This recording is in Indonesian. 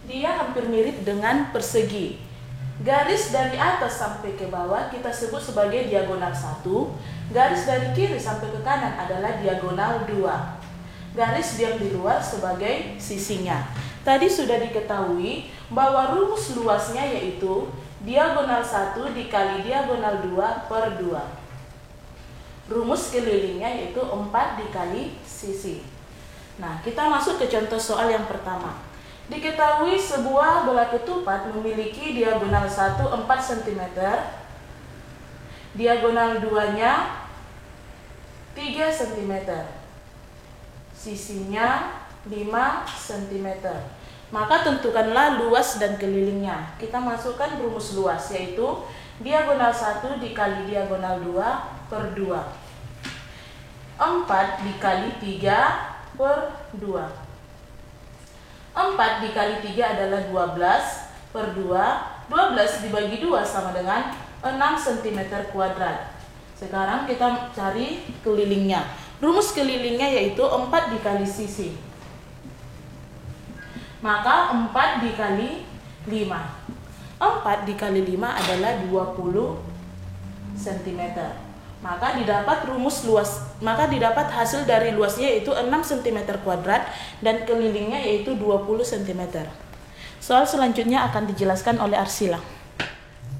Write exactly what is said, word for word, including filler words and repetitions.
dia hampir mirip dengan persegi. Garis dari atas sampai ke bawah kita sebut sebagai diagonal satu. Garis dari kiri sampai ke kanan adalah diagonal dua. Garis yang di luar sebagai sisinya. Tadi sudah diketahui bahwa rumus luasnya yaitu diagonal satu dikali diagonal dua per dua. Rumus kelilingnya yaitu empat dikali sisi. Nah, kita masuk ke contoh soal yang pertama. Diketahui sebuah bola ketupat memiliki diagonal satu empat sentimeter, diagonal dua-nya tiga sentimeter, sisinya lima sentimeter. Maka tentukanlah luas dan kelilingnya. Kita masukkan rumus luas yaitu diagonal satu dikali diagonal dua per dua. empat dikali tiga per dua. empat dikali tiga adalah dua belas per dua. dua belas dibagi dua sama dengan enam sentimeter kuadrat. Sekarang kita cari kelilingnya. Rumus kelilingnya yaitu empat dikali sisi. Maka empat dikali lima. empat dikali lima adalah dua puluh sentimeter. Maka didapat rumus luas, maka didapat hasil dari luasnya yaitu enam sentimeter kuadrat dan kelilingnya yaitu dua puluh sentimeter. Soal selanjutnya akan dijelaskan oleh Arsila.